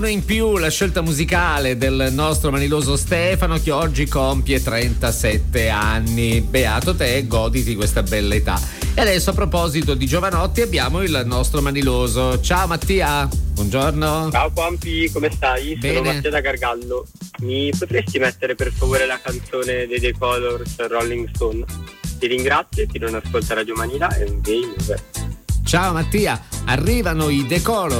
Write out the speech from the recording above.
In più la scelta musicale del nostro maniloso Stefano, che oggi compie 37 anni. Beato te, goditi questa bella età. E adesso, a proposito di giovanotti, abbiamo il nostro maniloso. Ciao Mattia, buongiorno. Ciao Pompi, come stai? Bene. Sono Mattia da Gargallo. Mi potresti mettere per favore la canzone dei The Colors, Rolling Stone? Ti ringrazio, ti non ascolta Radio Manila e un game over. Ciao Mattia, arrivano i The Colors.